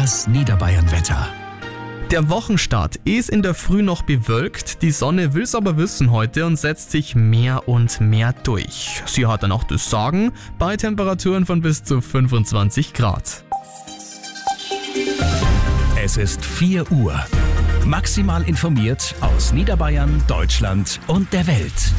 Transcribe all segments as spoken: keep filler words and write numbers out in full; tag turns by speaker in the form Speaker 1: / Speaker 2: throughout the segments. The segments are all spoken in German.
Speaker 1: Das Niederbayern-Wetter.
Speaker 2: Der Wochenstart ist in der Früh noch bewölkt, die Sonne will's aber wissen heute und setzt sich mehr und mehr durch. Sie hat dann auch das Sagen bei Temperaturen von bis zu fünfundzwanzig Grad.
Speaker 1: Es ist vier Uhr. Maximal informiert aus Niederbayern, Deutschland und der Welt.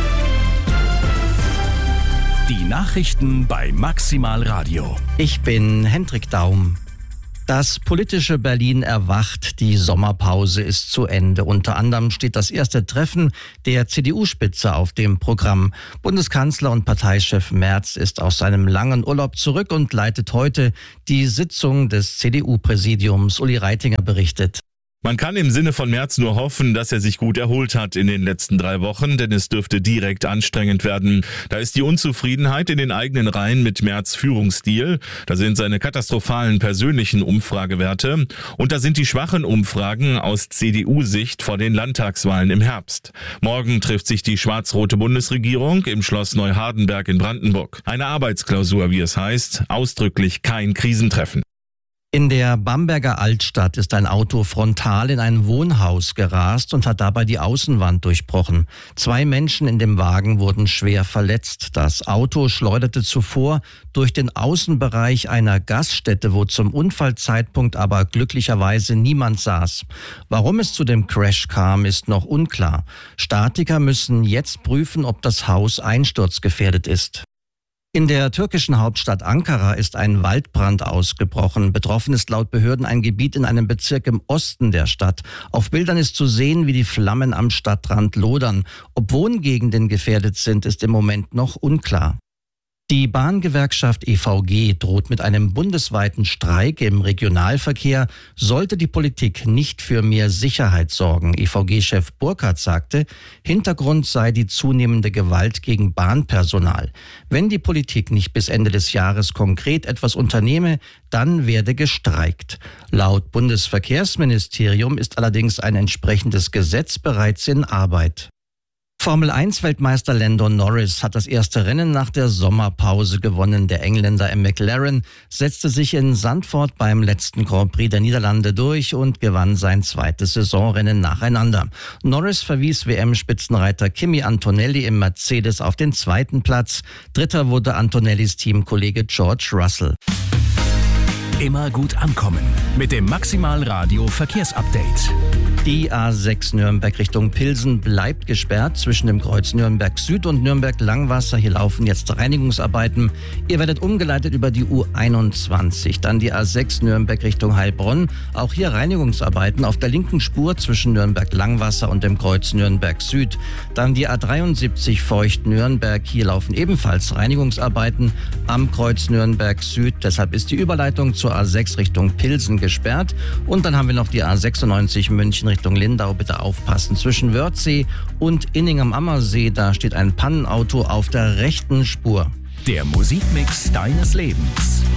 Speaker 1: Die Nachrichten bei Maximal Radio.
Speaker 3: Ich bin Hendrik Daum. Das politische Berlin erwacht, die Sommerpause ist zu Ende. Unter anderem steht das erste Treffen der C D U-Spitze auf dem Programm. Bundeskanzler und Parteichef Merz ist aus seinem langen Urlaub zurück und leitet heute die Sitzung des C D U-Präsidiums. Uli Reitinger berichtet.
Speaker 4: Man kann im Sinne von Merz nur hoffen, dass er sich gut erholt hat in den letzten drei Wochen, denn es dürfte direkt anstrengend werden. Da ist die Unzufriedenheit in den eigenen Reihen mit Merz' Führungsstil, da sind seine katastrophalen persönlichen Umfragewerte und da sind die schwachen Umfragen aus C D U-Sicht vor den Landtagswahlen im Herbst. Morgen trifft sich die schwarz-rote Bundesregierung im Schloss Neuhardenberg in Brandenburg. Eine Arbeitsklausur, wie es heißt, ausdrücklich kein Krisentreffen.
Speaker 3: In der Bamberger Altstadt ist ein Auto frontal in ein Wohnhaus gerast und hat dabei die Außenwand durchbrochen. Zwei Menschen in dem Wagen wurden schwer verletzt. Das Auto schleuderte zuvor durch den Außenbereich einer Gaststätte, wo zum Unfallzeitpunkt aber glücklicherweise niemand saß. Warum es zu dem Crash kam, ist noch unklar. Statiker müssen jetzt prüfen, ob das Haus einsturzgefährdet ist. In der türkischen Hauptstadt Ankara ist ein Waldbrand ausgebrochen. Betroffen ist laut Behörden ein Gebiet in einem Bezirk im Osten der Stadt. Auf Bildern ist zu sehen, wie die Flammen am Stadtrand lodern. Ob Wohngegenden gefährdet sind, ist im Moment noch unklar. Die Bahngewerkschaft E V G droht mit einem bundesweiten Streik im Regionalverkehr, sollte die Politik nicht für mehr Sicherheit sorgen. E V G-Chef Burkhardt sagte, Hintergrund sei die zunehmende Gewalt gegen Bahnpersonal. Wenn die Politik nicht bis Ende des Jahres konkret etwas unternehme, dann werde gestreikt. Laut Bundesverkehrsministerium ist allerdings ein entsprechendes Gesetz bereits in Arbeit. Formel eins Weltmeister Lando Norris hat das erste Rennen nach der Sommerpause gewonnen. Der Engländer im McLaren setzte sich in Zandvoort beim letzten Grand Prix der Niederlande durch und gewann sein zweites Saisonrennen nacheinander. Norris verwies W M-Spitzenreiter Kimi Antonelli im Mercedes auf den zweiten Platz. Dritter wurde Antonellis Teamkollege George Russell.
Speaker 1: Immer gut ankommen mit dem Maximal Radio Verkehrsupdate.
Speaker 3: Die A sechs Nürnberg Richtung Pilsen bleibt gesperrt zwischen dem Kreuz Nürnberg Süd und Nürnberg Langwasser. Hier laufen jetzt Reinigungsarbeiten. Ihr werdet umgeleitet über die U einundzwanzig. Dann die A sechs Nürnberg Richtung Heilbronn. Auch hier Reinigungsarbeiten auf der linken Spur zwischen Nürnberg Langwasser und dem Kreuz Nürnberg Süd. Dann die A dreiundsiebzig Feucht Nürnberg. Hier laufen ebenfalls Reinigungsarbeiten am Kreuz Nürnberg Süd. Deshalb ist die Überleitung zur A sechs Richtung Pilsen gesperrt. Und dann haben wir noch die A sechsundneunzig München Richtung Lindau. Bitte aufpassen. Zwischen Wörthsee und Inning am Ammersee, da steht ein Pannenauto auf der rechten Spur.
Speaker 1: Der Musikmix deines Lebens.